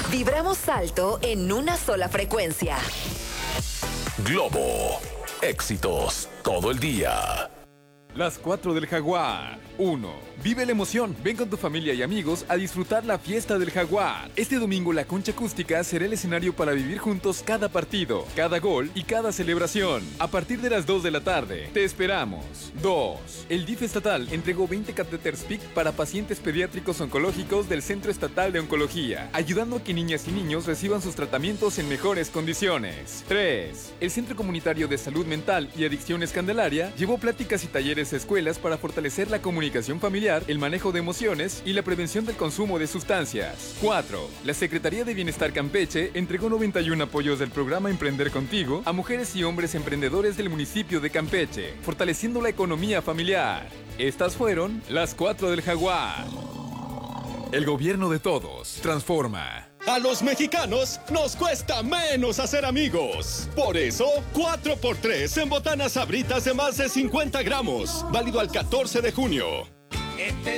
Vibramos alto en una sola frecuencia. Globo. Éxitos todo el día. Las 4 del Jaguar. 1. Vive la emoción. Ven con tu familia y amigos a disfrutar la fiesta del Jaguar. Este domingo la Concha Acústica será el escenario para vivir juntos cada partido, cada gol y cada celebración. A partir de las 2 de la tarde, te esperamos. 2. El DIF estatal entregó 20 catéteres PIC para pacientes pediátricos oncológicos del Centro Estatal de Oncología, ayudando a que niñas y niños reciban sus tratamientos en mejores condiciones. 3. El Centro Comunitario de Salud Mental y Adicciones Candelaria llevó pláticas y talleres a escuelas para fortalecer la comunicación familiar, el manejo de emociones y la prevención del consumo de sustancias. 4. La Secretaría de Bienestar Campeche entregó 91 apoyos del programa Emprender Contigo a mujeres y hombres emprendedores del municipio de Campeche, fortaleciendo la economía familiar. Estas fueron las 4 del Jaguar. El gobierno de todos transforma. A los mexicanos nos cuesta menos hacer amigos. Por eso, 4x3 en botanas Sabritas de más de 50 gramos. Válido al 14 de junio.